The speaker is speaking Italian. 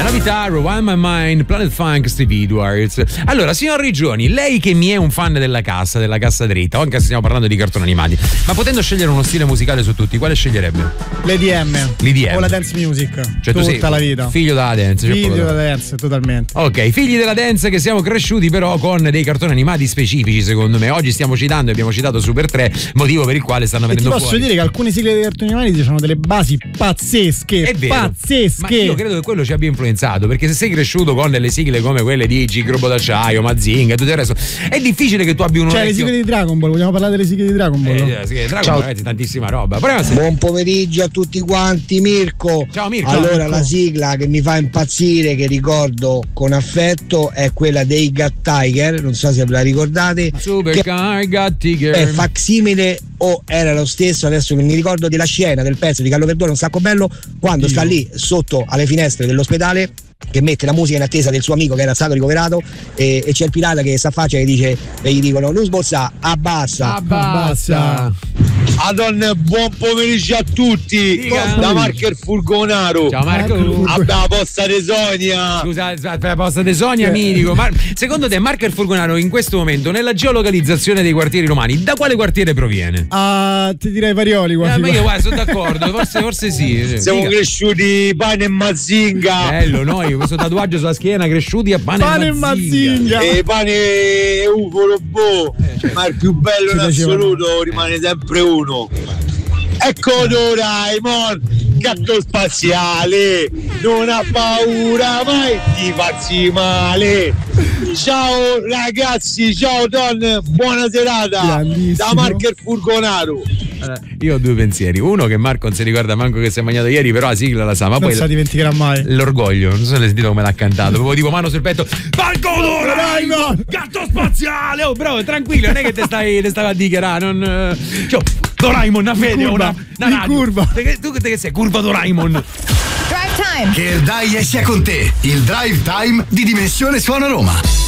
novità, Rewind My Mind, Planet Funk, Steve Edwards. Allora, signor Rigioni, lei che mi è un fan della cassa dritta, anche se stiamo parlando di cartoni animati, ma potendo scegliere uno stile musicale su tutti, quale sceglierebbe? L'EDM o la dance music, cioè, tutta la vita. Figlio della dance. Figlio della dance, totalmente. Ok, figli della dance che siamo cresciuti però con dei cartoni animati specifici, secondo me. Oggi stiamo citando e abbiamo citato Super 3, motivo per il quale stanno venendo fuori. Posso dire che alcune sigle dei cartoni animati hanno delle basi pazzesche. È vero, pazzesche. ma io credo che quello ci abbia influenzato, perché se sei cresciuto con delle sigle come quelle di Gigrobo d'acciaio, Mazinga e tutto il resto, è difficile che tu abbia un orecchio. Le sigle di Dragon Ball, vogliamo parlare delle sigle di Dragon Ball? Dragon Ball, ragazzi, tantissima roba. Buon pomeriggio a tutti quanti, Mirko. Ciao Mirko. Allora, Mirko. la sigla che mi fa impazzire, che ricordo con affetto, è quella dei Gut Tiger, non so se ve la ricordate. Super Gut Tiger. È facsimile o era lo stesso, adesso mi ricordo della scena del pezzo di Carlo Verdone, un sacco bello, quando sta lì sotto alle finestre dell'ospedale che mette la musica in attesa del suo amico che era stato ricoverato e c'è il pirata che s'affaccia e dice, e gli dicono non sbozzà, abbassa. Madonna, buon pomeriggio a tutti. Da Marco Furgonaro. Ciao Marco. La posta di Sonia. Scusa, la posta di Sonia, mitico. Ma secondo te Marco Furgonaro in questo momento nella geolocalizzazione dei quartieri romani da quale quartiere proviene? Ti direi Varioli quasi. Ma io sono d'accordo, forse sì. Siamo cresciuti pane e Mazinga. Bello, noi questo tatuaggio sulla schiena, cresciuti a pane e Mazinga. E pane e UFO robot. Ma il più bello in assoluto rimane sempre uno. Ecco Doraemon, gatto spaziale, non ha paura mai di farsi male. Ciao ragazzi, ciao Don, buona serata. Da Marco Furgonaro. Io ho due pensieri. Uno, che Marco non si ricorda manco che si è mangiato ieri, però la sigla la sa. Ma non poi si dimenticherà mai. L'orgoglio, non so se l'hai sentito come l'ha cantato. Proprio tipo mano sul petto. Marco Doraemon, gatto spaziale. Oh, bro, tranquillo, non è che te stavi a dichiarare. Doraemon, una fede, una curva. Tu che sei? Curva Doraemon. Drive Time. Che il Dai sia con te. Il Drive Time di Dimensione Suono Roma.